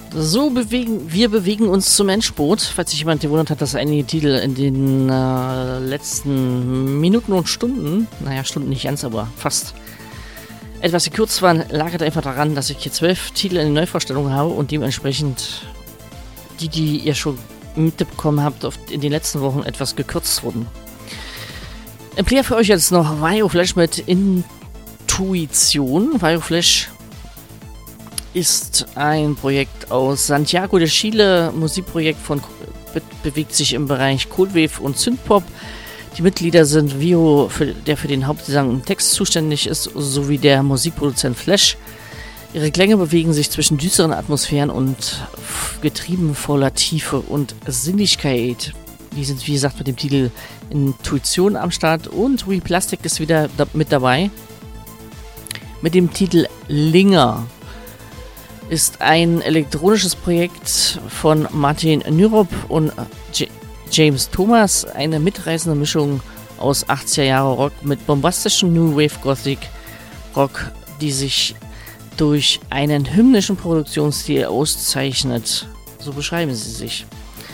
Wir bewegen uns zum Endspurt. Falls sich jemand gewundert hat, dass einige Titel in den letzten Minuten und Stunden, Stunden nicht ganz, aber fast etwas gekürzt waren, lag es einfach daran, dass ich hier 12 Titel in der Neuvorstellung habe und dementsprechend die ihr schon mitbekommen habt, in den letzten Wochen etwas gekürzt wurden. Im Player für euch jetzt noch Vioflash mit Intuition. Vioflash ist ein Projekt aus Santiago de Chile, Musikprojekt bewegt sich im Bereich Coldwave und Synthpop. Die Mitglieder sind Vio, der für den Hauptgesang und Text zuständig ist, sowie der Musikproduzent Flash. Ihre Klänge bewegen sich zwischen düsteren Atmosphären und getrieben voller Tiefe und Sinnlichkeit. Die sind, wie gesagt, mit dem Titel Intuition am Start und Replastic ist wieder mit dabei. Mit dem Titel Linger ist ein elektronisches Projekt von Martin Nyrop und James Thomas. Eine mitreißende Mischung aus 80er Jahre Rock mit bombastischem New Wave Gothic Rock, die sich durch einen hymnischen Produktionsstil auszeichnet. So beschreiben sie sich.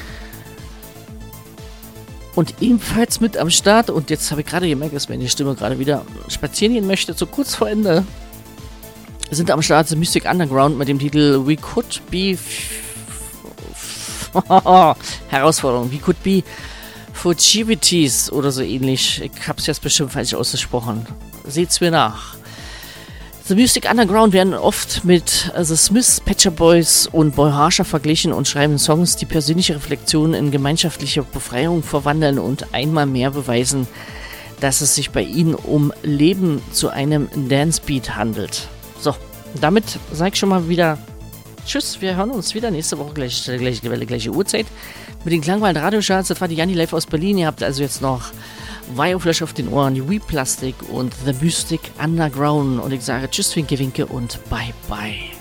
Und ebenfalls mit am Start, und jetzt habe ich gerade gemerkt, dass meine Stimme gerade wieder spazieren gehen möchte, so kurz vor Ende, sind am Start The Mystic Underground mit dem Titel We Could Be Herausforderung, We Could Be Fugitivities oder so ähnlich. Ich habe es jetzt bestimmt falsch ausgesprochen. Seht's mir nach. The Mystic Underground werden oft mit The Smiths, Pet Shop Boys und Boy Harsher verglichen und schreiben Songs, die persönliche Reflexionen in gemeinschaftliche Befreiung verwandeln und einmal mehr beweisen, dass es sich bei ihnen um Leben zu einem Dancebeat handelt. So, damit sage ich schon mal wieder Tschüss, wir hören uns wieder nächste Woche, gleiche Welle, gleiche Uhrzeit mit den Klangwald Radiocharts. Das war die Janni live aus Berlin. Ihr habt also jetzt noch Vioflash auf den Ohren, die Replastic und The Mystic Underground. Und ich sage Tschüss, Winke, Winke und Bye, Bye.